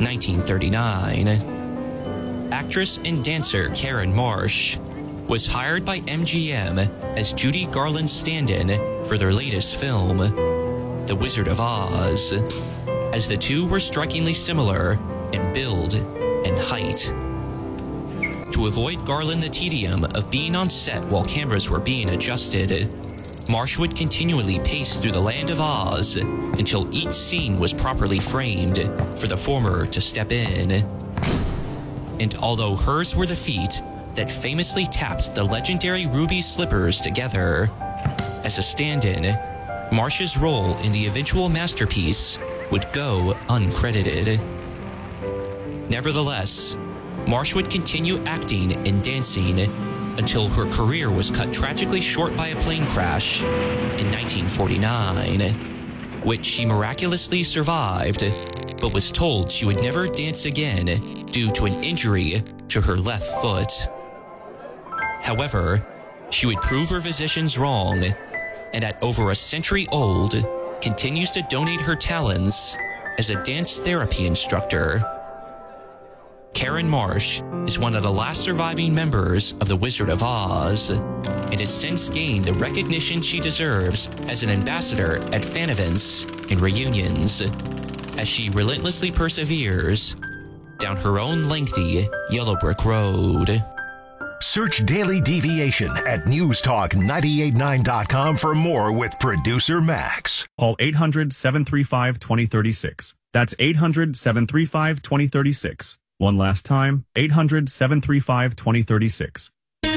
1939. Actress and dancer Karen Marsh was hired by MGM as Judy Garland's stand-in for their latest film, The Wizard of Oz, as the two were strikingly similar in build and height. To avoid Garland the tedium of being on set while cameras were being adjusted, Marsh would continually pace through the land of Oz until each scene was properly framed for the former to step in. And although hers were the feet that famously tapped the legendary ruby slippers together, as a stand-in, Marsh's role in the eventual masterpiece would go uncredited. Nevertheless, Marsh would continue acting and dancing until her career was cut tragically short by a plane crash in 1949, which she miraculously survived, but was told she would never dance again due to an injury to her left foot. However, she would prove her physicians wrong, and at over a century old, continues to donate her talents as a dance therapy instructor. Karen Marsh is one of the last surviving members of The Wizard of Oz, and has since gained the recognition she deserves as an ambassador at fan events and reunions, as she relentlessly perseveres down her own lengthy yellow brick road. Search Daily Deviation at newstalk989.com for more with producer Max. Call 800-735-2036. That's 800-735-2036. One last time, 800-735-2036.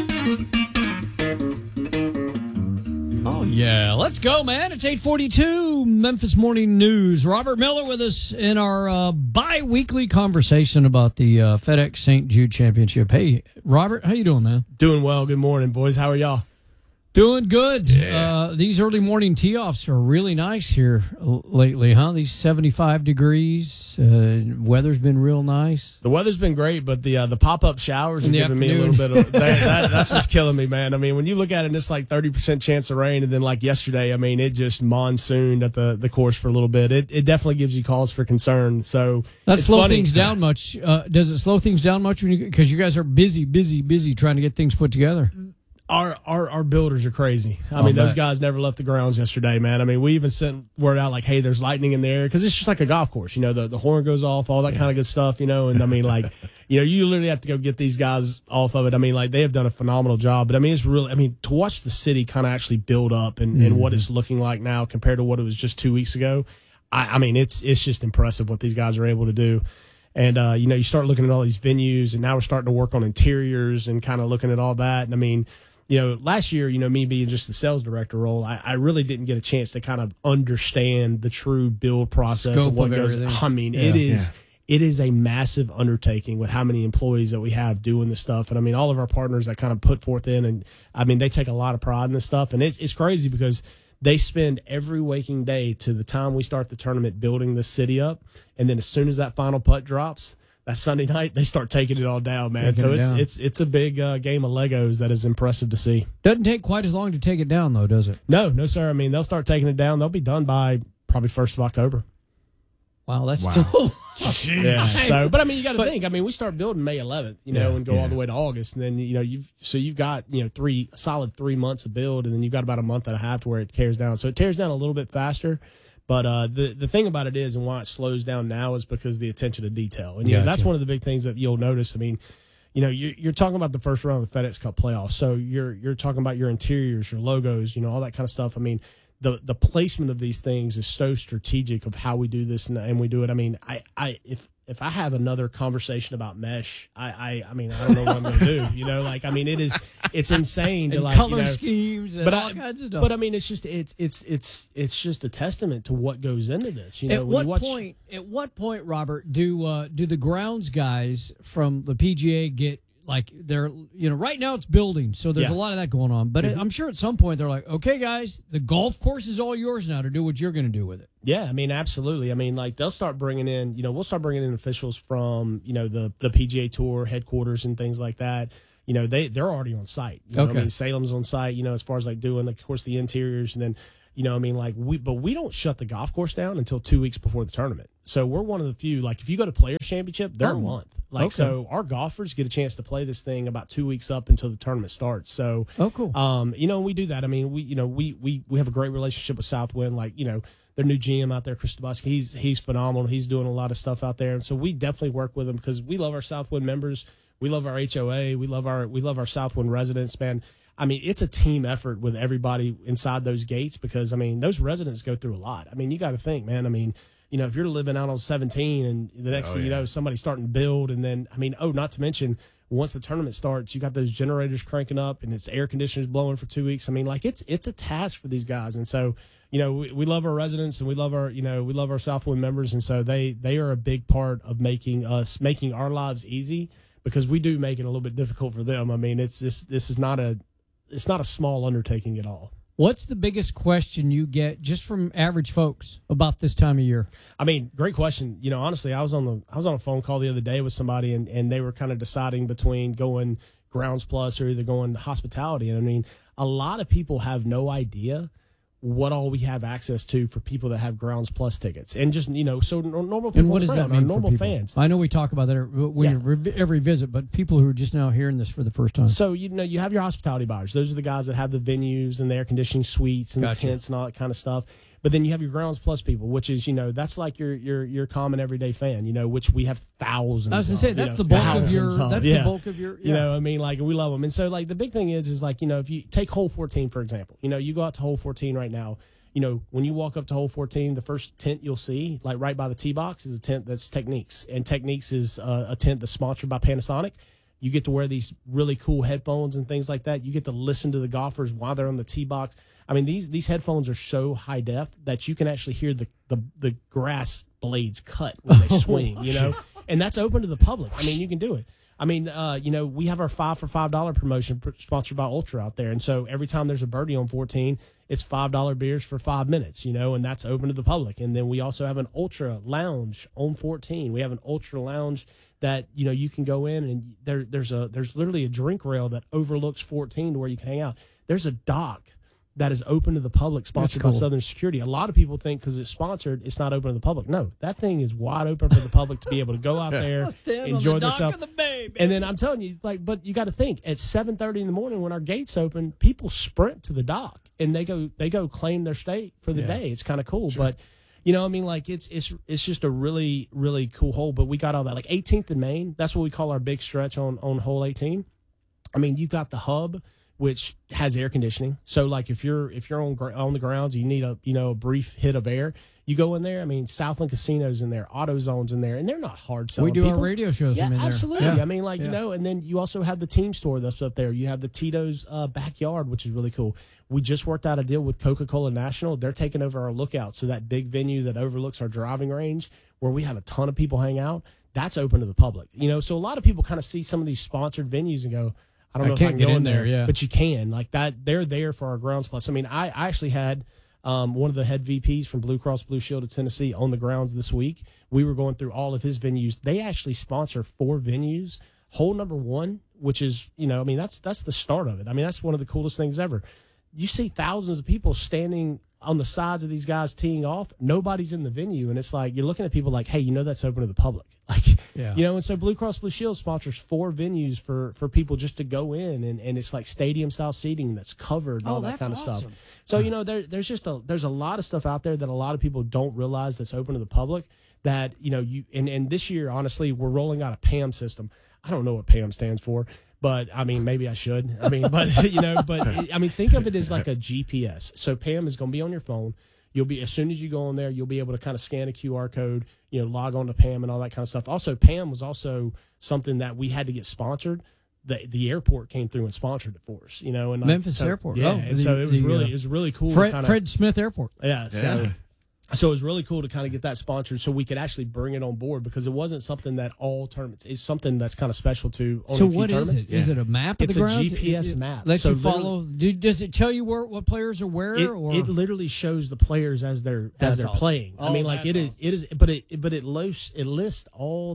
Oh, yeah. Let's go, man. It's 8:42, Memphis Morning News. Robert Miller with us in our bi-weekly conversation about the FedEx St. Jude Championship. Hey, Robert, how you doing, man? Doing well. Good morning, boys. How are y'all? Doing good. Yeah. These early morning tee-offs are really nice here lately, huh? These 75 degrees. Weather's been real nice. The weather's been great, but the pop-up showers are giving me a little bit of that's what's killing me, man. I mean, when you look at it, and it's like 30% chance of rain, and then like yesterday, I mean, it just monsooned at the course for a little bit. It definitely gives you cause for concern. So that slow things down much. Does it slow things down much because you guys are busy trying to get things put together? Our builders are crazy. I mean, those guys never left the grounds yesterday, man. I mean, we even sent word out like, hey, there's lightning in there, because it's just like a golf course. You know, the horn goes off, all that kind of good stuff, you know. And I mean, like, you know, you literally have to go get these guys off of it. I mean, like, they have done a phenomenal job. But I mean, it's really, I mean, to watch the city kind of actually build up and what it's looking like now compared to what it was just 2 weeks ago, I mean, it's just impressive what these guys are able to do. And, you know, you start looking at all these venues, and now we're starting to work on interiors and kind of looking at all that. And I mean, you know, last year, you know, me being just the sales director role, I really didn't get a chance to kind of understand the true build process and what goes. I mean, it is a massive undertaking with how many employees that we have doing this stuff. And I mean, all of our partners that kind of put forth in, and I mean, they take a lot of pride in this stuff. And it's crazy because they spend every waking day to the time we start the tournament building this city up. And then as soon as that final putt drops, that Sunday night, they start taking it all down, man. So it's a big game of Legos that is impressive to see. Doesn't take quite as long to take it down, though, does it? No, sir. I mean, they'll start taking it down. They'll be done by probably 1st of October. Wow, that's still... yeah. So, but I mean, you got to think. I mean, we start building May 11th, you know, and go all the way to August, and then you know you've got 3 months of build, and then you've got about a month and a half to where it tears down. So it tears down a little bit faster. But the thing about it is, and why it slows down now, is because of the attention to detail. And you know, that's one of the big things that you'll notice. I mean, you know, you're talking about the first round of the FedEx Cup playoffs. So you're talking about your interiors, your logos, you know, all that kind of stuff. I mean, the placement of these things is so strategic of how we do this and we do it. I mean, if I have another conversation about mesh, I mean, I don't know what I'm going to do. You know, like, I mean, it's insane to like color schemes and all kinds of stuff. But I mean, it's just a testament to what goes into this. You know, at what point, Robert, do the grounds guys from the PGA get like they're, you know, right now it's building, so there's a lot of that going on. But I'm sure at some point they're like, okay, guys, the golf course is all yours now to do what you're going to do with it. Yeah, I mean, absolutely. I mean, like, they'll start bringing in, you know, we'll start bringing in officials from, you know, the PGA Tour headquarters and things like that. You know, they're already on site. You know, I mean, Salem's on site, you know, as far as like doing, of course, the interiors, and then, you know, I mean, like, we don't shut the golf course down until 2 weeks before the tournament. So we're one of the few. Like if you go to Players Championship, they're a month. Like okay. So our golfers get a chance to play this thing about 2 weeks up until the tournament starts. So cool. We do that. I mean, we have a great relationship with Southwind. Like their new GM out there, Chris Dubosky, he's phenomenal. He's doing a lot of stuff out there, and so we definitely work with them because we love our Southwind members. We love our HOA. We love our Southwind residents, man. I mean, it's a team effort with everybody inside those gates because, I mean, those residents go through a lot. I mean, you got to think, man. I mean, if you're living out on 17 and the next thing you know, somebody's starting to build. And then, I mean, not to mention, once the tournament starts, you got those generators cranking up and it's air conditioners blowing for 2 weeks. I mean, like, it's a task for these guys. And so, we love our residents and we love our Southwind members. And so they are a big part of making our lives easy because we do make it a little bit difficult for them. I mean, this is not a small undertaking at all. What's the biggest question you get just from average folks about this time of year? I mean, great question. Honestly, I was on a phone call the other day with somebody and they were kind of deciding between going Grounds Plus or either going hospitality. And I mean, a lot of people have no idea what all we have access to for people that have Grounds Plus tickets. And just, so normal people. And what does that mean normal for fans? I know we talk about that every visit, but people who are just now hearing this for the first time. So, you have your hospitality buyers. Those are the guys that have the venues and the air conditioning suites and the tents and all that kind of stuff. But then you have your Grounds Plus people, which is, that's like your common everyday fan, which we have thousands. I was going to say, that's the bulk of your, I mean, like, we love them. And so, like, the big thing is like, if you take hole 14, for example, you go out to hole 14 right now, when you walk up to hole 14, the first tent you'll see, like right by the tee box, is a tent that's Techniques. And Techniques is a tent that's sponsored by Panasonic. You get to wear these really cool headphones and things like that. You get to listen to the golfers while they're on the tee box. I mean, these headphones are so high def that you can actually hear the grass blades cut when they swing, and that's open to the public. I mean, you can do it. I mean, we have our 5 for $5 promotion sponsored by Ultra out there. And so every time there's a birdie on 14, it's $5 beers for 5 minutes, and that's open to the public. And then we also have an Ultra lounge on 14. We have an Ultra lounge that, you can go in and there's literally a drink rail that overlooks 14 to where you can hang out. There's a dock that is open to the public, sponsored by Southern Security. A lot of people think because it's sponsored, it's not open to the public. No, that thing is wide open for the public to be able to go out there, enjoy themselves. And then I'm telling you, but you got to think at 7:30 in the morning when our gates open, people sprint to the dock and they go claim their state for the day. It's kind of cool, but. It's just a really, really cool hole. But we got all that. Like 18th and Main, that's what we call our big stretch on hole 18. I mean, you got the hub, which has air conditioning. So like if you're on the grounds, you need a brief hit of air. You go in there. I mean, Southland Casino's in there, AutoZone's in there, and they're not hard selling. We do people. Our radio shows from in there. Absolutely. Yeah. I mean, and then you also have the team store that's up there. You have the Tito's backyard, which is really cool. We just worked out a deal with Coca-Cola National. They're taking over our Lookout, so that big venue that overlooks our driving range, where we have a ton of people hang out. That's open to the public. So a lot of people kind of see some of these sponsored venues and go, I don't know if I can go in there, but you can. Like that, they're there for our Grounds Plus. I mean, I actually had one of the head VPs from Blue Cross Blue Shield of Tennessee on the grounds this week. We were going through all of his venues. They actually sponsor 4 venues. Hole number 1, which is, that's the start of it. I mean, that's one of the coolest things ever. You see thousands of people standing on the sides of these guys teeing off. Nobody's in the venue, and it's like you're looking at people like, hey, that's open to the public. Like, and so Blue Cross Blue Shield sponsors 4 venues for people just to go in, and it's like stadium style seating that's covered and all that kind of stuff. So there's a lot of stuff out there that a lot of people don't realize that's open to the public. That and this year, honestly, we're rolling out a PAM system. I don't know what PAM stands for. But I mean, maybe I should. I mean, think of it as like a GPS. So PAM is going to be on your phone. You'll be, as soon as you go on there, you'll be able to kind of scan a QR code, log on to PAM and all that kind of stuff. Also, PAM was also something that we had to get sponsored. The airport came through and sponsored it for us, and Memphis Airport. Yeah, and so it was really cool. Fred Smith Airport. Yeah. So it was really cool to kind of get that sponsored so we could actually bring it on board because it wasn't something that all tournaments, it's something that's kind of special to only a few tournaments. Is it? Is it a map of the grounds? It's a GPS map. Lets you follow. Does it tell you what players are where? It literally shows the players as they're playing. I mean, like it is, but it lists all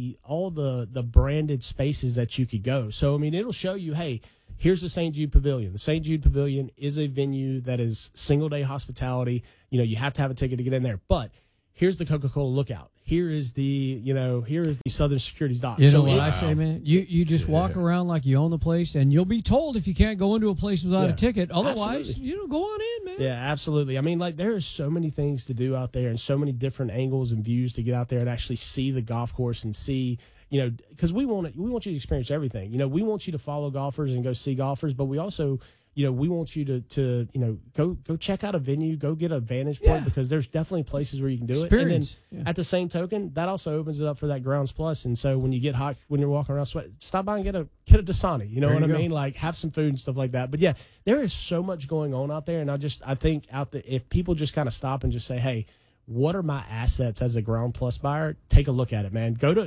the branded spaces that you could go. So I mean, it'll show you, hey, here's the St. Jude Pavilion. The St. Jude Pavilion is a venue that is single-day hospitality. You have to have a ticket to get in there. But here's the Coca-Cola Lookout. here is the Southern Securities dock. You know what I say, man? You just walk around like you own the place, and you'll be told if you can't go into a place without a ticket. Otherwise, absolutely. go on in, man. Yeah, absolutely. I mean, like, there is so many things to do out there and so many different angles and views to get out there and actually see the golf course and see, because we want you to experience everything. We want you to follow golfers and go see golfers, but we also, we want you to go check out a venue, go get a vantage point, because there's definitely places where you can do it. And then at the same token, that also opens it up for that Grounds Plus. And so when you get hot, when you're walking around sweat, stop by and get a Dasani. You know what I mean? Like, have some food and stuff like that. But yeah, there is so much going on out there. And I think if people just kind of stop and just say, hey, what are my assets as a Ground Plus buyer? Take a look at it, man. Go to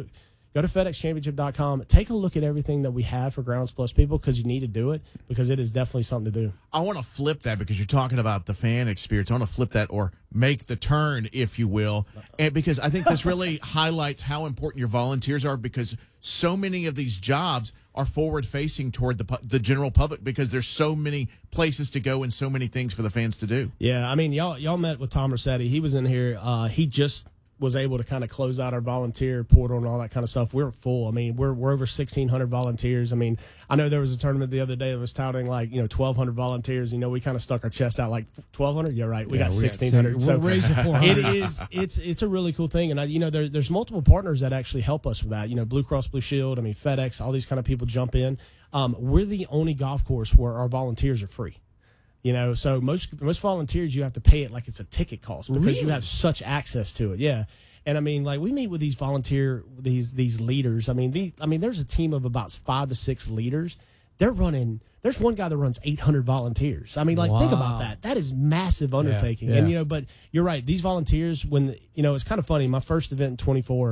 FedExChampionship.com. Take a look at everything that we have for Grounds Plus people, because you need to do it, because it is definitely something to do. I want to flip that, because you're talking about the fan experience. I want to flip that, or make the turn, if you will, and because I think this really highlights how important your volunteers are, because so many of these jobs are forward-facing toward the general public, because there's so many places to go and so many things for the fans to do. Yeah, I mean, y'all met with Tom Rossetti. He was in here. He just was able to kind of close out our volunteer portal and all that kind of stuff. We're full. I mean, we're over 1,600 volunteers. I mean, I know there was a tournament the other day that was touting 1,200 volunteers. We kind of stuck our chest out like 1,200. Yeah, right. We got 1,600. So we'll raise it 400. It's a really cool thing. And there's multiple partners that actually help us with that. Blue Cross Blue Shield. I mean, FedEx. All these kind of people jump in. We're the only golf course where our volunteers are free. So most volunteers, you have to pay it like it's a ticket cost, because you have such access to it. Yeah. And I mean, like, we meet with these these leaders. I mean, there's a team of about 5 to 6 leaders. There's one guy that runs 800 volunteers. I mean, like, think about that. That is massive undertaking. Yeah. And, but you're right. These volunteers, it's kind of funny. My first event in 24,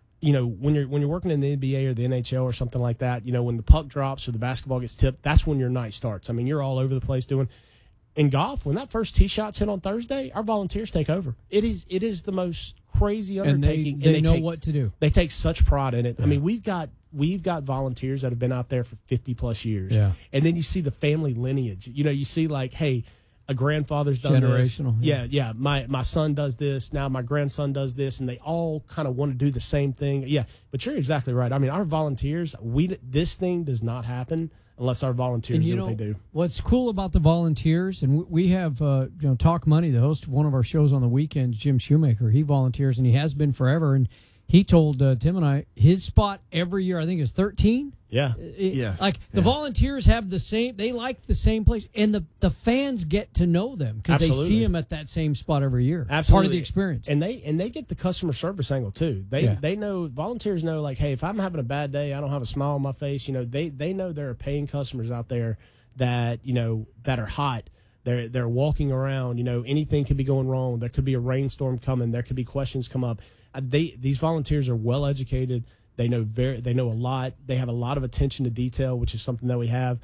when you're working in the NBA or the NHL or something like that, when the puck drops or the basketball gets tipped, that's when your night starts. I mean, you're all over the place doing. In golf, when that first tee shot's hit on Thursday, our volunteers take over. It is the most crazy undertaking. And they know what to do. They take such pride in it. Yeah. I mean, we've got volunteers that have been out there for 50 plus years. Yeah. And then you see the family lineage. You see, like, hey, a grandfather's done generational. This. Yeah. My son does this. Now my grandson does this, and they all kind of want to do the same thing. Yeah. But you're exactly right. I mean, our volunteers, this thing does not happen unless our volunteers do what they do. What's cool about the volunteers, and we have Talk Money, the host of one of our shows on the weekends, Jim Shoemaker. He volunteers, and he has been forever. And he told Tim and I his spot every year, I think, is 13. Yeah. Yes. Like, the volunteers have the same, they like the same place, and the fans get to know them because they see them at that same spot every year. Absolutely. It's part of the experience. And they get the customer service angle too. They know, volunteers know, like, hey, if I'm having a bad day, I don't have a smile on my face, they know there are paying customers out there that, that are hot. They're walking around, anything could be going wrong. There could be a rainstorm coming. There could be questions come up. These volunteers are well educated. They know a lot. They have a lot of attention to detail, which is something that we have.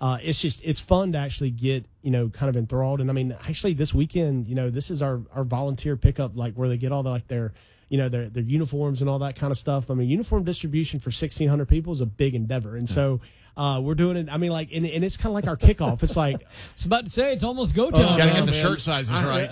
It's fun to actually get, kind of enthralled. And I mean, actually this weekend, this is our volunteer pickup, like, where they get all their uniforms and all that kind of stuff. I mean, uniform distribution for 1,600 people is a big endeavor. And so we're doing it. I mean, like, and it's kind of like our kickoff. It's like, I was about to say, it's almost go time. Got to get the shirt sizes right.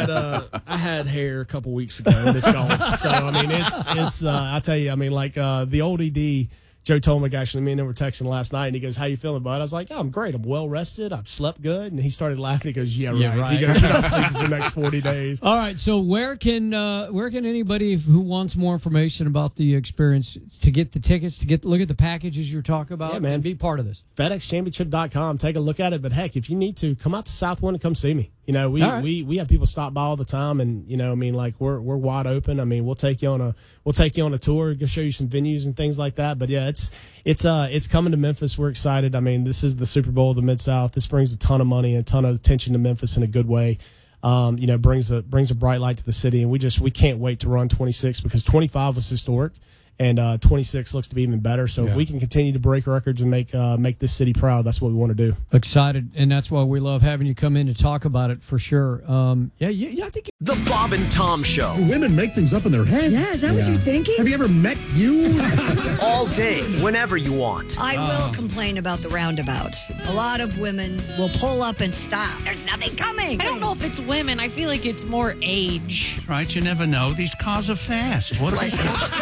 I had hair a couple weeks ago, and it's gone. So, I mean, it's I tell you, I mean, like, the old ED, Joe Tomic, actually, me and him were texting last night, and he goes, how you feeling, bud? I was like, I'm great. I'm well rested. I've slept good. And he started laughing. He goes, yeah, right. He goes, you're not sleeping for the next 40 days. All right. So where can anybody who wants more information about the experience, to get the tickets, to look at the packages you're talking about, and be part of this? FedExChampionship.com. Take a look at it. But heck, if you need to, come out to Southwind and come see me. We have people stop by all the time, and I mean, like, we're wide open. I mean, we'll take you on a tour, go show you some venues and things like that. But yeah, it's coming to Memphis. We're excited. I mean, this is the Super Bowl of the Mid-South. This brings a ton of money and a ton of attention to Memphis in a good way. Brings a bright light to the city, and we can't wait to run 26, because 25 was historic. and 26 looks to be even better. So if we can continue to break records and make this city proud, that's what we want to do. Excited, and that's why we love having you come in to talk about it for sure. I think The Bob and Tom Show. Do women make things up in their head? Yeah, is that what you're thinking? Have you ever met you? All day, whenever you want. I will complain about the roundabouts. A lot of women will pull up and stop. There's nothing coming. I don't know if it's women. I feel like it's more age. Right, you never know. These cars are fast. What They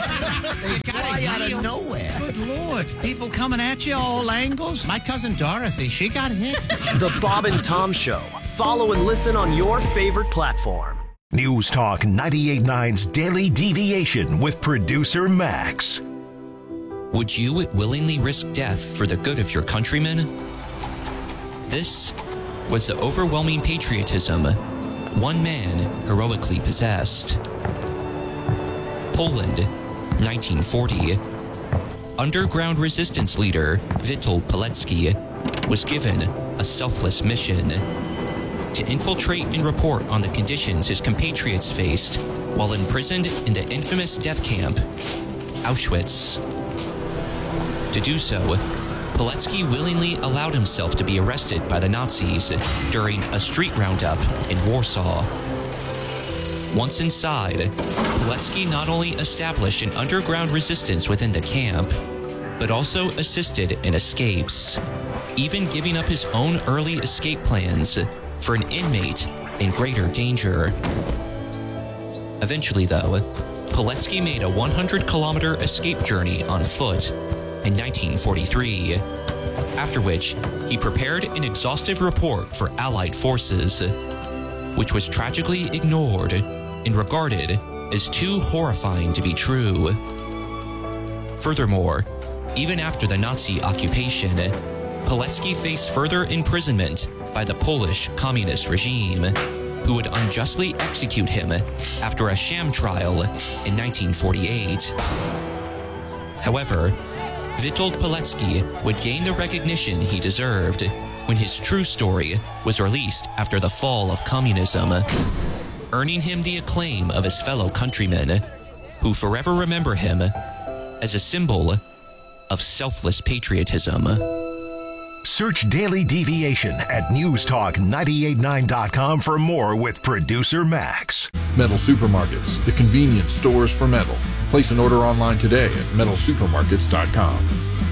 fly out of nowhere. Good Lord. People coming at you all angles. My cousin Dorothy, she got hit. The Bob and Tom Show. Follow and listen on your favorite platform. News Talk 98.9's Daily Deviation with producer Max. Would you willingly risk death for the good of your countrymen? This was the overwhelming patriotism one man heroically possessed. Poland, 1940. Underground resistance leader Witold Pilecki was given a selfless mission to infiltrate and report on the conditions his compatriots faced while imprisoned in the infamous death camp, Auschwitz. To do so, Pilecki willingly allowed himself to be arrested by the Nazis during a street roundup in Warsaw. Once inside, Pilecki not only established an underground resistance within the camp, but also assisted in escapes, even giving up his own early escape plans for an inmate in greater danger. Eventually, though, Pilecki made a 100-kilometer escape journey on foot in 1943, after which he prepared an exhaustive report for Allied forces, which was tragically ignored and regarded as too horrifying to be true. Furthermore, even after the Nazi occupation, Pilecki faced further imprisonment by the Polish communist regime, who would unjustly execute him after a sham trial in 1948. However, Witold Pilecki would gain the recognition he deserved when his true story was released after the fall of communism, earning him the acclaim of his fellow countrymen, who forever remember him as a symbol of selfless patriotism. Search Daily Deviation at newstalk989.com for more with producer Max. Metal Supermarkets, the convenience stores for metal. Place an order online today at metalsupermarkets.com.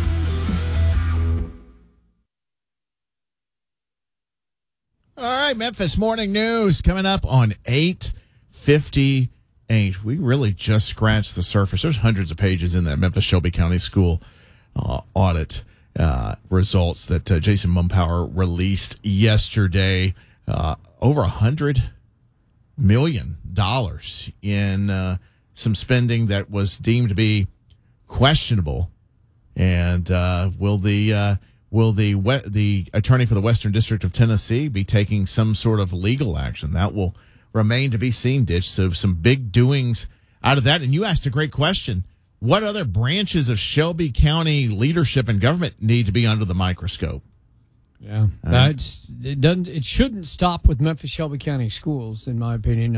All right, Memphis Morning News coming up on 8:58. We really just scratched the surface. There's hundreds of pages in that Memphis Shelby County School audit results that Jason Mumpower released yesterday. Over $100 million in some spending that was deemed to be questionable. And will the attorney for the Western District of Tennessee be taking some sort of legal action? That will remain to be seen, Ditch. So some big doings out of that. And you asked a great question. What other branches of Shelby County leadership and government need to be under the microscope? Yeah, it shouldn't stop with Memphis Shelby County Schools, in my opinion.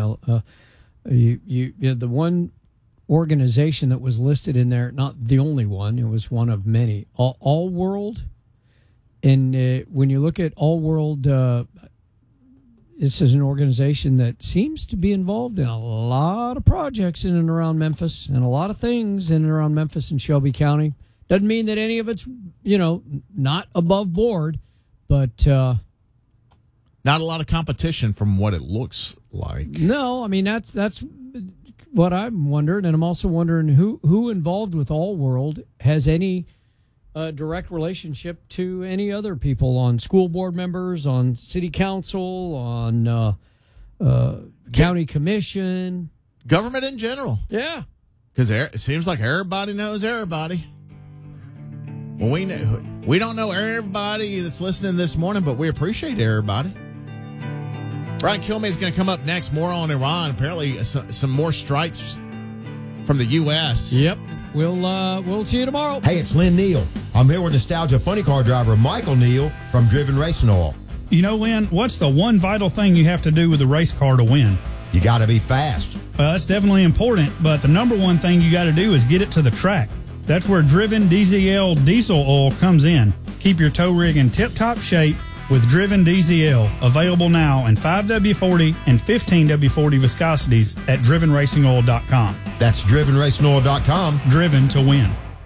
The one organization that was listed in there, not the only one, it was one of many. All World, and when you look at All World, this is an organization that seems to be involved in a lot of projects in and around Memphis and a lot of things in and around Memphis and Shelby County. Doesn't mean that any of it's, not above board, but not a lot of competition from what it looks like. No, I mean, that's what I'm wondering. And I'm also wondering who involved with All World has any direct relationship to any other people on school board members, on city council, on county commission. Government in general. Yeah. Because it seems like everybody knows everybody. Well, we don't know everybody that's listening this morning, but we appreciate everybody. Brian Kilmeade is going to come up next. More on Iran. Apparently, some more strikes from the U.S. Yep. We'll see you tomorrow. Hey, it's Lynn Neal. I'm here with Nostalgia Funny Car driver Michael Neal from Driven Racing Oil. You know, Lynn, what's the one vital thing you have to do with a race car to win? you got to be fast. Well, that's definitely important, but the number one thing you got to do is get it to the track. That's where Driven DZL diesel oil comes in. Keep your tow rig in tip-top shape with Driven DZL, available now in 5W40 and 15W40 viscosities at drivenracingoil.com. That's drivenracingoil.com. Driven to win.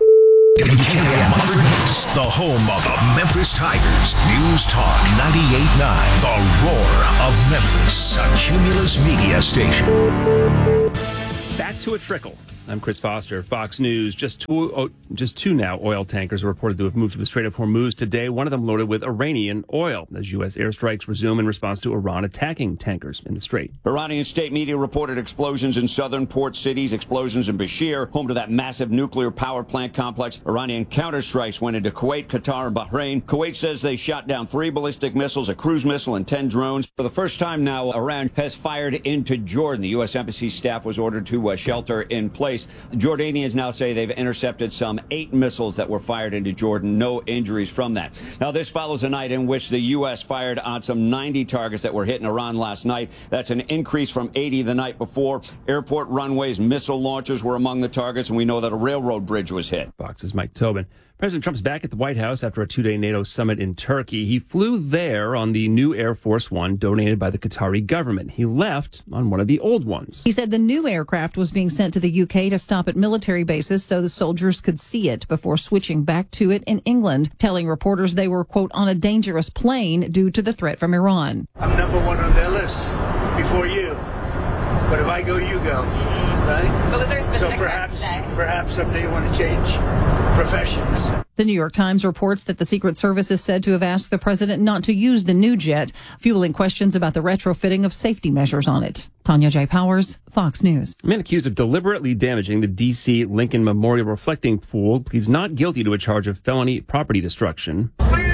The home of the Memphis Tigers. News Talk 98.9. The Roar of Memphis. A Cumulus Media station. Back to a trickle. I'm Chris Foster, Fox News. Just two now oil tankers are reported to have moved to the Strait of Hormuz today, one of them loaded with Iranian oil, as U.S. airstrikes resume in response to Iran attacking tankers in the Strait. Iranian state media reported explosions in southern port cities, explosions in Bashir, home to that massive nuclear power plant complex. Iranian counterstrikes went into Kuwait, Qatar, and Bahrain. Kuwait says they shot down 3 ballistic missiles, a cruise missile, and 10 drones. For the first time now, Iran has fired into Jordan. The U.S. Embassy staff was ordered to shelter in place. Jordanians now say they've intercepted some 8 missiles that were fired into Jordan. No injuries from that. Now, this follows a night in which the U.S. fired on some 90 targets that were hit in Iran last night. That's an increase from 80 the night before. Airport runways, missile launchers were among the targets, and we know that a railroad bridge was hit. Fox's Mike Tobin. President Trump's back at the White House after a 2-day NATO summit in Turkey. He flew there on the new Air Force One donated by the Qatari government. He left on one of the old ones. He said the new aircraft was being sent to the UK to stop at military bases so the soldiers could see it before switching back to it in England, telling reporters they were, quote, on a dangerous plane due to the threat from Iran. I'm number one on their list before you. But if I go, you go, right? But was there a specific so perhaps someday you want to change professions. The New York Times reports that the Secret Service is said to have asked the president not to use the new jet, fueling questions about the retrofitting of safety measures on it. Tanya J. Powers, Fox News. A man accused of deliberately damaging the D.C. Lincoln Memorial Reflecting Pool pleads not guilty to a charge of felony property destruction.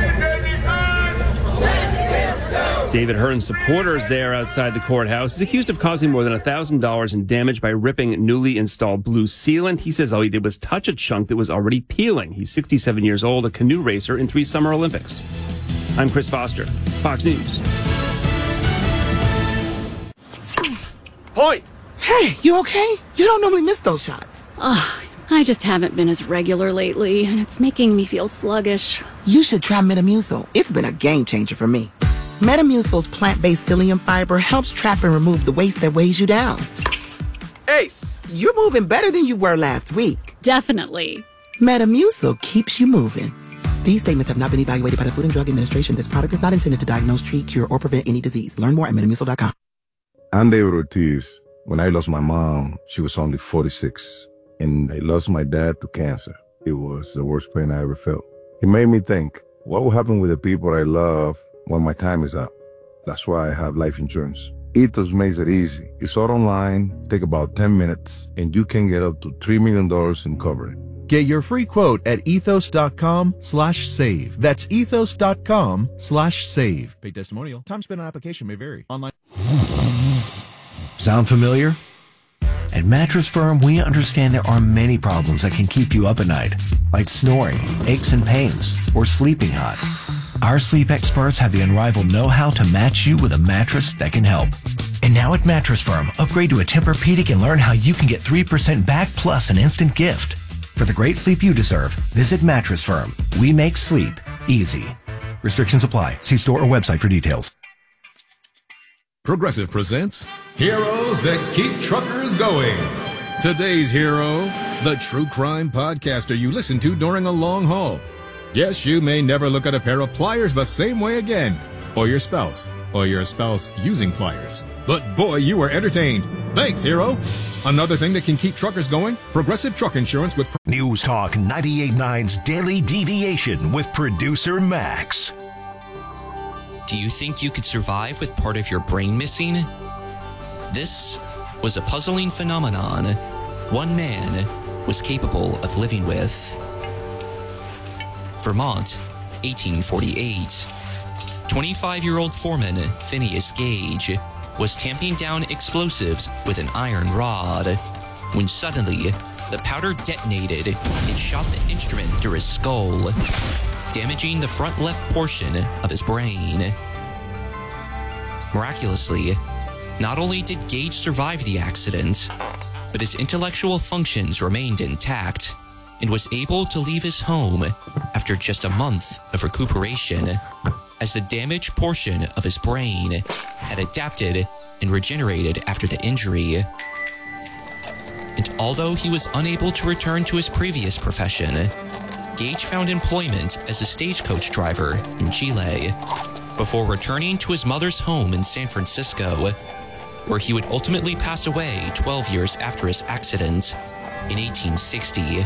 David Hearn's supporters there outside the courthouse is accused of causing more than $1,000 in damage by ripping newly installed blue sealant. He says all he did was touch a chunk that was already peeling. He's 67 years old, a canoe racer in 3 Summer Olympics. I'm Chris Foster, Fox News. Hoyt! Hey, you okay? You don't normally miss those shots. I just haven't been as regular lately, and it's making me feel sluggish. You should try Metamucil. It's been a game changer for me. Metamucil's plant-based psyllium fiber helps trap and remove the waste that weighs you down. Ace, you're moving better than you were last week. Definitely. Metamucil keeps you moving. These statements have not been evaluated by the Food and Drug Administration. This product is not intended to diagnose, treat, cure, or prevent any disease. Learn more at Metamucil.com. I'm David Ortiz. When I lost my mom, she was only 46. And I lost my dad to cancer. It was the worst pain I ever felt. It made me think, what will happen with the people I love when my time is up? That's why I have life insurance. Ethos makes it easy. It's all online, take about 10 minutes, and you can get up to $3 million in coverage. Get your free quote at ethos.com/save. That's ethos.com/save. Paid testimonial. Time spent on application may vary. Online. Sound familiar? At Mattress Firm, we understand there are many problems that can keep you up at night, like snoring, aches and pains, or sleeping hot. Our sleep experts have the unrivaled know-how to match you with a mattress that can help. And now at Mattress Firm, upgrade to a Tempur-Pedic and learn how you can get 3% back plus an instant gift. For the great sleep you deserve, visit Mattress Firm. We make sleep easy. Restrictions apply. See store or website for details. Progressive presents Heroes That Keep Truckers Going. Today's hero, the true crime podcaster you listen to during a long haul. Yes, you may never look at a pair of pliers the same way again, or your spouse using pliers. But boy, you were entertained. Thanks, hero. Another thing that can keep truckers going, Progressive Truck Insurance with News Talk 98.9's Daily Deviation with producer Max. Do you think you could survive with part of your brain missing? This was a puzzling phenomenon one man was capable of living with. Vermont, 1848. 25-year-old foreman Phineas Gage was tamping down explosives with an iron rod when suddenly the powder detonated and shot the instrument through his skull, damaging the front left portion of his brain. Miraculously, Not only did Gage survive the accident, but his intellectual functions remained intact and was able to leave his home after just a month of recuperation, as the damaged portion of his brain had adapted and regenerated after the injury. And although he was unable to return to his previous profession, Gage found employment as a stagecoach driver in Chile before returning to his mother's home in San Francisco, where he would ultimately pass away 12 years after his accident in 1860.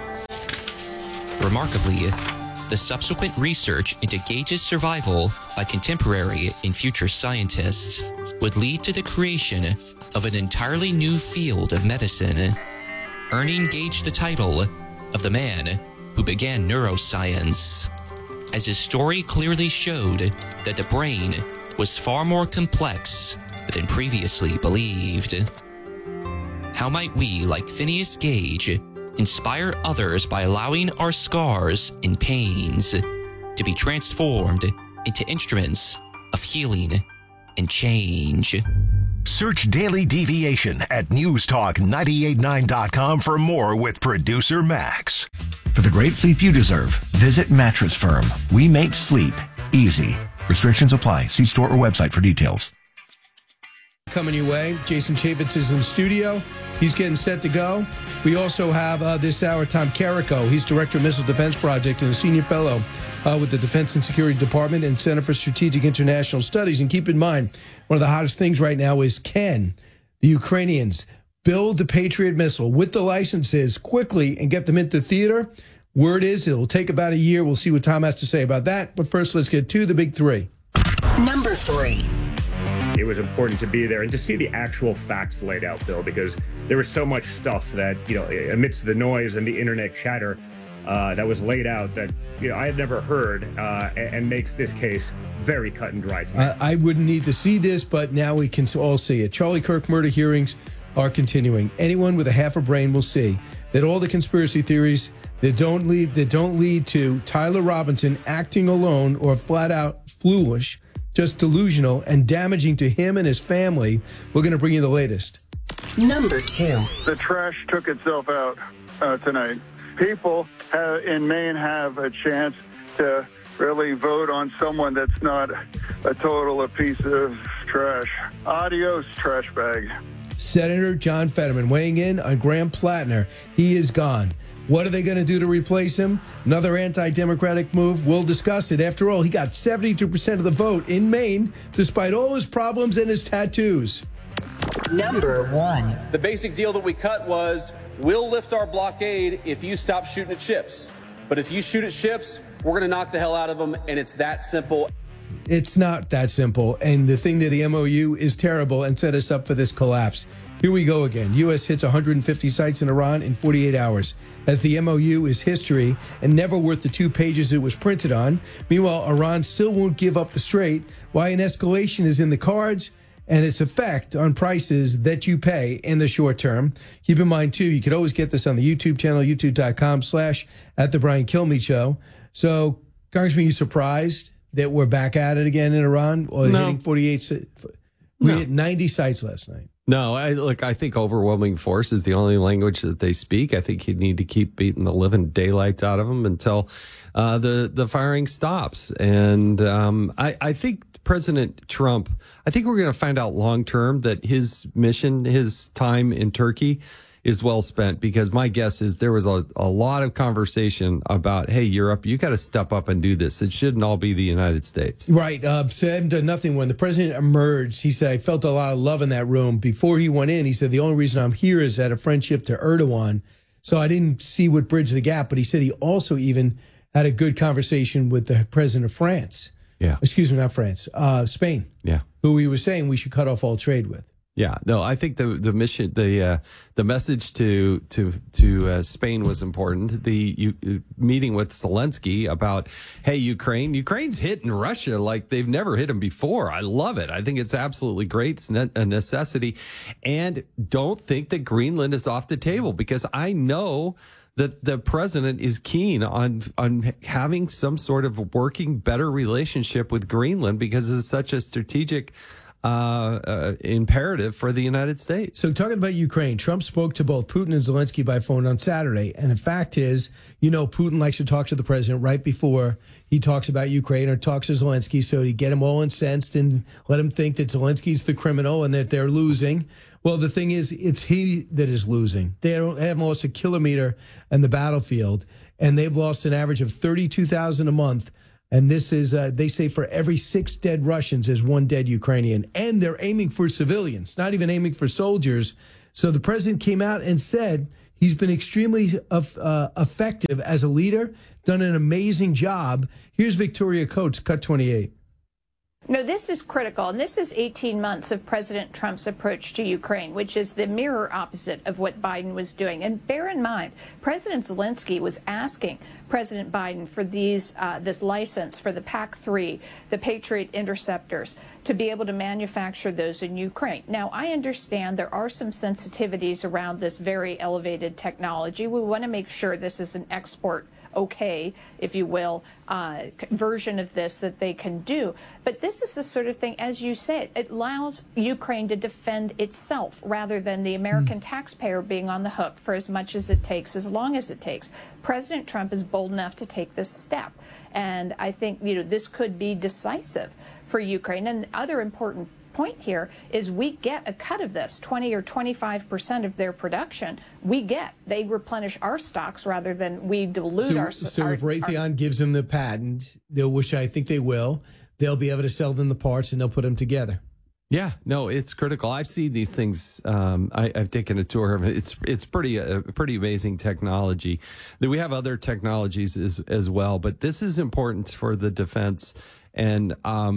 Remarkably, the subsequent research into Gage's survival by contemporary and future scientists would lead to the creation of an entirely new field of medicine, earning Gage the title of the man who began neuroscience, as his story clearly showed that the brain was far more complex than previously believed. How might we, like Phineas Gage, inspire others by allowing our scars and pains to be transformed into instruments of healing and change? Search Daily Deviation at newstalk989.com for more with producer Max. For the great sleep you deserve, visit Mattress Firm. We make sleep easy. Restrictions apply. See store or website for details. Coming your way, Jason Chaffetz is in the studio. He's getting set to go. We also have this hour Tom Carrico. He's Director of Missile Defense Project and a Senior Fellow with the Defense and Security Department and Center for Strategic International Studies. And keep in mind, one of the hottest things right now is, can the Ukrainians build the Patriot missile with the licenses quickly and get them into theater? Word is it'll take about a year. We'll see what Tom has to say about that. But first, let's get to the big three. Number 3. It was important to be there and to see the actual facts laid out, Bill, because there was so much stuff that, amidst the noise and the internet chatter that was laid out that, I had never heard and makes this case very cut and dry to me. I wouldn't need to see this, but now we can all see it. Charlie Kirk murder hearings are continuing. Anyone with a half a brain will see that all the conspiracy theories that don't lead to Tyler Robinson acting alone or flat out foolish, just delusional and damaging to him and his family. We're going to bring you the latest. Number 2. The trash took itself out tonight. People in Maine have a chance to really vote on someone that's not a piece of trash. Adios, trash bag. Senator John Fetterman weighing in on Graham Plattner. He is gone. What are they going to do to replace him? Another anti-democratic move? We'll discuss it. After all, he got 72% of the vote in Maine, despite all his problems and his tattoos. Number 1. The basic deal that we cut was, we'll lift our blockade if you stop shooting at ships. But if you shoot at ships, we're going to knock the hell out of them, and it's that simple. It's not that simple. And the thing that the MOU is terrible and set us up for this collapse. Here we go again. U.S. hits 150 sites in Iran in 48 hours. As the MOU is history and never worth the 2 pages it was printed on. Meanwhile, Iran still won't give up the Strait. Why an escalation is in the cards and its effect on prices that you pay in the short term. Keep in mind, too, you could always get this on the YouTube channel, youtube.com/@the-Brian-Kilmeade-Show. So, Congressman, you surprised that we're back at it again in Iran? Or No. hitting 48? We hit 90 sites last night. No, I think overwhelming force is the only language that they speak. I think you need to keep beating the living daylights out of them until the firing stops. And I think President Trump, I think we're going to find out long term that his mission, his time in Turkey is well spent, because my guess is there was a lot of conversation about, hey, Europe, you got to step up and do this. It shouldn't all be the United States. Right. Said nothing. When the president emerged, he said, I felt a lot of love in that room. Before he went in, he said, the only reason I'm here is out of friendship to Erdogan. So I didn't see what bridged the gap. But he said he also even had a good conversation with the president of France. Yeah. Excuse me, not France. Spain. Yeah. Who he was saying we should cut off all trade with. Yeah, no, I think the mission, the message to Spain was important. The meeting with Zelensky about, hey, Ukraine's hitting Russia like they've never hit them before. I love it. I think it's absolutely great. It's a necessity, and don't think that Greenland is off the table, because I know that the president is keen on having some sort of working better relationship with Greenland, because it's such a strategic imperative for the United States. So talking about Ukraine, Trump spoke to both Putin and Zelensky by phone on Saturday. And the fact is, Putin likes to talk to the president right before he talks about Ukraine or talks to Zelensky, so he get him all incensed and let him think that Zelensky's the criminal and that they're losing. Well, the thing is, it's he that is losing. They haven't lost a kilometer in the battlefield, and they've lost an average of 32,000 a month. And this is, they say, for every 6 dead Russians, there's 1 dead Ukrainian. And they're aiming for civilians, not even aiming for soldiers. So the president came out and said he's been extremely effective as a leader, done an amazing job. Here's Victoria Coates, Cut 28. No, this is critical, and this is 18 months of President Trump's approach to Ukraine, which is the mirror opposite of what Biden was doing. And bear in mind, President Zelensky was asking President Biden for this license for the PAC-3, the Patriot interceptors, to be able to manufacture those in Ukraine. Now, I understand there are some sensitivities around this very elevated technology. We want to make sure this is an export okay, if you will, version of this that they can do. But this is the sort of thing, as you said, it allows Ukraine to defend itself rather than the American taxpayer being on the hook for as much as it takes, as long as it takes. President Trump is bold enough to take this step. And I think, this could be decisive for Ukraine. And the other important point here is we get a cut of this, 20 or 25% of their production. They replenish our stocks rather than we dilute our. So if Raytheon gives them the patent, which I think they will, they'll be able to sell them the parts and they'll put them together. Yeah, no, it's critical. I've seen these things. I've taken a tour of it. It's pretty amazing technology. We have other technologies as well, but this is important for the defense. And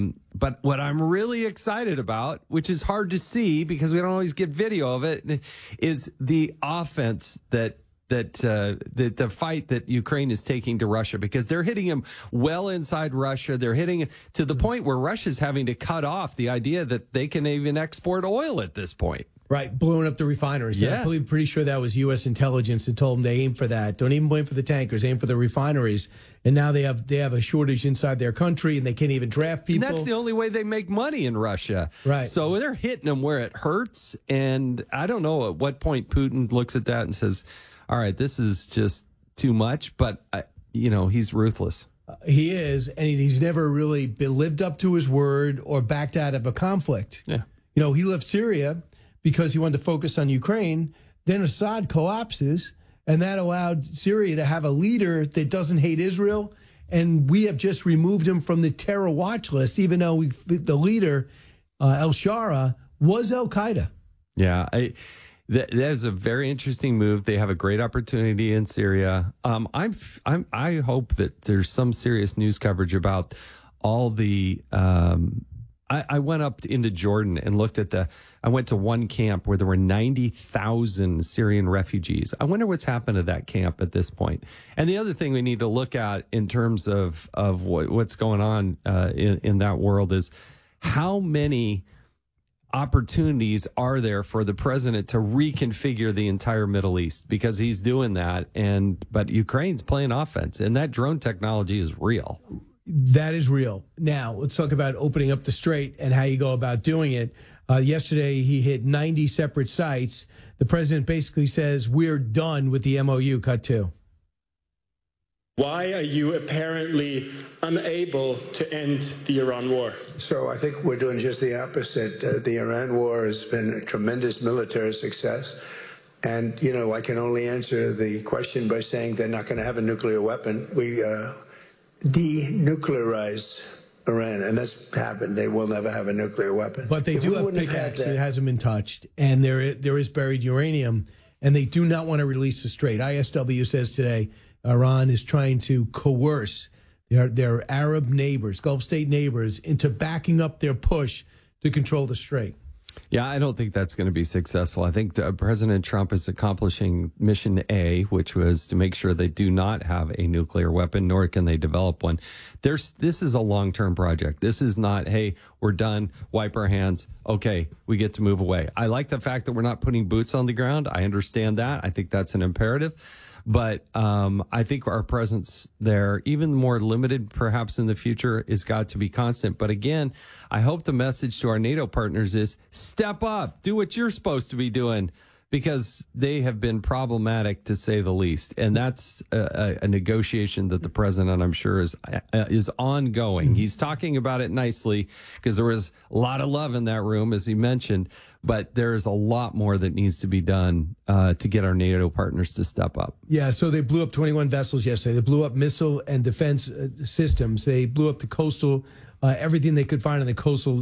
but what I'm really excited about, which is hard to see because we don't always get video of it, is the offense that the fight that Ukraine is taking to Russia, because they're hitting them well inside Russia. They're hitting to the point where Russia's having to cut off the idea that they can even export oil at this point. Right, blowing up the refineries. Yeah. I'm pretty sure that was U.S. intelligence that told them they aim for that. Don't even blame for the tankers, aim for the refineries. And now they have a shortage inside their country, and they can't even draft people. And that's the only way they make money in Russia. Right. So they're hitting them where it hurts. And I don't know at what point Putin looks at that and says, all right, this is just too much. But, he's ruthless. He is, and he's never really lived up to his word or backed out of a conflict. Yeah. He left Syria because he wanted to focus on Ukraine. Then Assad collapses, and that allowed Syria to have a leader that doesn't hate Israel. And we have just removed him from the terror watch list, even though the leader, al-Shara, was al-Qaeda. Yeah, that is a very interesting move. They have a great opportunity in Syria. I hope that there's some serious news coverage about all the. I went up into Jordan and looked at I went to one camp where there were 90,000 Syrian refugees. I wonder what's happened to that camp at this point. And the other thing we need to look at in terms of what's going on in that world is how many opportunities are there for the president to reconfigure the entire Middle East, because he's doing that. But Ukraine's playing offense, and that drone technology is real. That is real. Now, let's talk about opening up the strait and how you go about doing it. Yesterday, he hit 90 separate sites. The president basically says, we're done with the MOU, Cut 2. Why are you apparently unable to end the Iran war? So I think we're doing just the opposite. The Iran war has been a tremendous military success. And, I can only answer the question by saying they're not going to have a nuclear weapon. We denuclearized Iran, and that's happened. They will never have a nuclear weapon. But they do have pickaxe that hasn't been touched, and there is buried uranium, and they do not want to release the strait. ISW says today Iran is trying to coerce their Arab neighbors, Gulf state neighbors, into backing up their push to control the strait. Yeah, I don't think that's going to be successful. I think President Trump is accomplishing mission A, which was to make sure they do not have a nuclear weapon, nor can they develop one. This is a long-term project. This is not, hey, we're done, wipe our hands, okay, we get to move away. I like the fact that we're not putting boots on the ground. I understand that. I think that's an imperative. But I think our presence there, even more limited perhaps in the future, has got to be constant. But again, I hope the message to our NATO partners is step up, do what you're supposed to be doing, because they have been problematic to say the least. And that's a negotiation that the president, I'm sure, is ongoing. He's talking about it nicely because there was a lot of love in that room, as he mentioned, but there is a lot more that needs to be done to get our NATO partners to step up. Yeah, so they blew up 21 vessels yesterday. They blew up missile and defense systems. They blew up the coastal, everything they could find on the coastal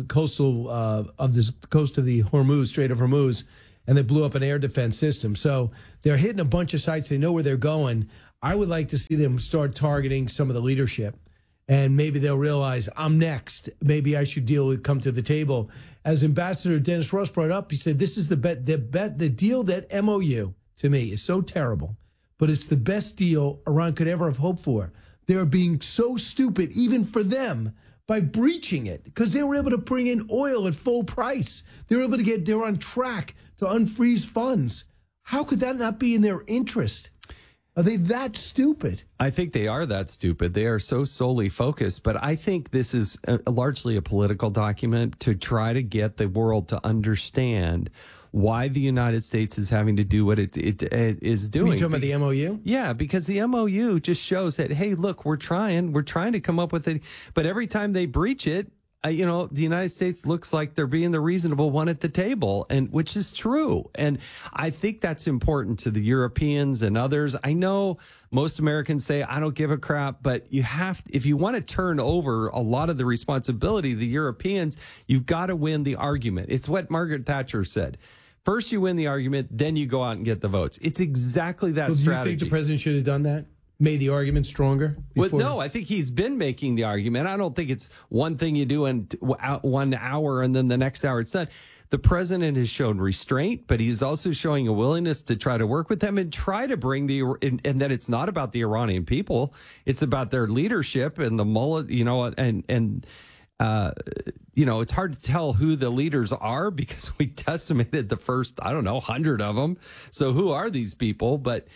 of the coast of the Hormuz, Strait of Hormuz, and they blew up an air defense system. So they're hitting a bunch of sites. They know where they're going. I would like to see them start targeting some of the leadership, and maybe they'll realize, I'm next. Maybe I should come to the table. As Ambassador Dennis Ross brought up, he said, this is the deal, that MOU, to me, is so terrible, but it's the best deal Iran could ever have hoped for. They're being so stupid, even for them, by breaching it, because they were able to bring in oil at full price. They're on track to unfreeze funds. How could that not be in their interest? Are they that stupid? I think they are that stupid. They are so solely focused. But I think this is largely a political document to try to get the world to understand why the United States is having to do what it is doing. You're talking about the MOU? Yeah, because the MOU just shows that, hey, look, we're trying to come up with it. But every time they breach it, the United States looks like they're being the reasonable one at the table, and which is true. And I think that's important to the Europeans and others. I know most Americans say, I don't give a crap, but if you want to turn over a lot of the responsibility to the Europeans, you've got to win the argument. It's what Margaret Thatcher said. First, you win the argument, then you go out and get the votes. It's exactly that strategy. Do you think the president should have done that? Made the argument stronger? Well, no, I think he's been making the argument. I don't think it's one thing you do in 1 hour and then the next hour it's done. The president has shown restraint, but he's also showing a willingness to try to work with them and try to bring and that it's not about the Iranian people. It's about their leadership and the mullah, it's hard to tell who the leaders are because we decimated the first, 100 of them. So who are these people? But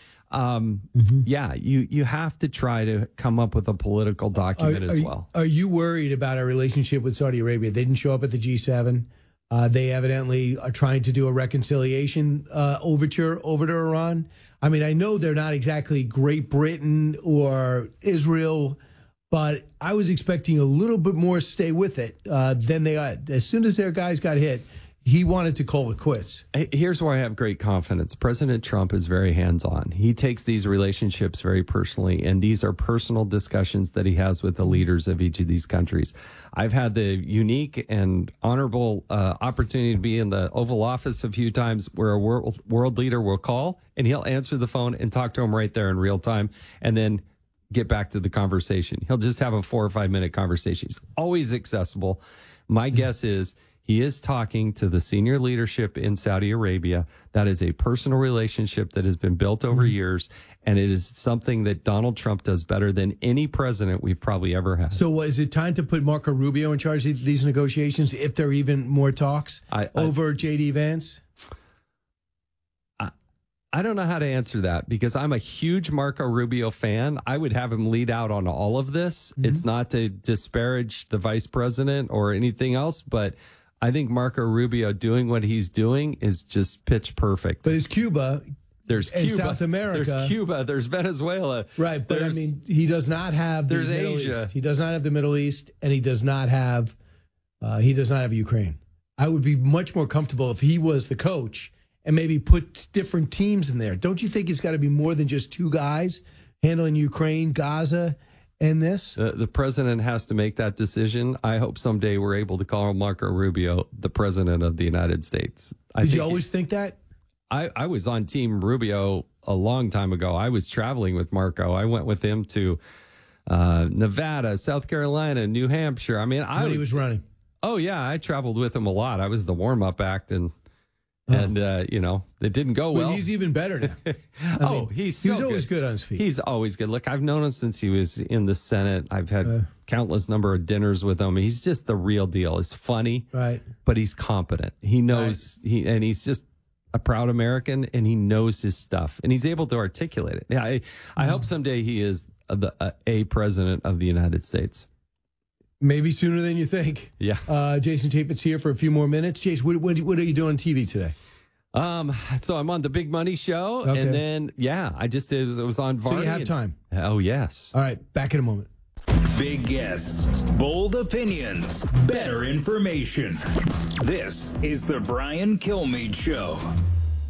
you have to try to come up with a political document as well. Are you worried about our relationship with Saudi Arabia? They didn't show up at the G7. They evidently are trying to do a reconciliation overture over to Iran. I mean, I know they're not exactly Great Britain or Israel, but I was expecting a little bit more stay with it than they are. As soon as their guys got hit, he wanted to call it quits. Here's where I have great confidence. President Trump is very hands-on. He takes these relationships very personally, and these are personal discussions that he has with the leaders of each of these countries. I've had the unique and honorable opportunity to be in the Oval Office a few times where a world leader will call, and he'll answer the phone and talk to him right there in real time, and then get back to the conversation. He'll just have a 4 or 5 minute conversation. He's always accessible. My guess is he is talking to the senior leadership in Saudi Arabia. That is a personal relationship that has been built over years, and it is something that Donald Trump does better than any president we've probably ever had. So is it time to put Marco Rubio in charge of these negotiations, if there are even more talks, over J.D. Vance? I don't know how to answer that because I'm a huge Marco Rubio fan. I would have him lead out on all of this. It's not to disparage the vice president or anything else, but I think Marco Rubio doing what he's doing is just pitch perfect. But it's Cuba. There's Cuba. South America. There's Cuba. There's Venezuela. Right. But he does not have the Middle Asia. East. He does not have the Middle East, and he does not have Ukraine. I would be much more comfortable if he was the coach and maybe put different teams in there. Don't you think it's got to be more than just two guys handling Ukraine, Gaza, and this? The president has to make that decision. I hope someday we're able to call Marco Rubio the president of the United States. Did you always think that? I was on Team Rubio a long time ago. I was traveling with Marco. I went with him to Nevada, South Carolina, New Hampshire. I mean, when he was running. Oh, yeah. I traveled with him a lot. I was the warm-up act, and it didn't go well. But he's even better now. He's always good on his feet. He's always good. Look, I've known him since he was in the Senate. I've had countless number of dinners with him. He's just the real deal. He's funny, right? But he's competent. He knows he's just a proud American, and he knows his stuff, and he's able to articulate it. Yeah, I hope someday he is a president of the United States. Maybe sooner than you think. Yeah. Jason Chaffetz here for a few more minutes. Jason, what are you doing on TV today? So I'm on the Big Money Show, Okay. and then it was on Varney. So you have time. Oh yes. All right, back in a moment. Big guests, bold opinions, better information. This is the Brian Kilmeade Show.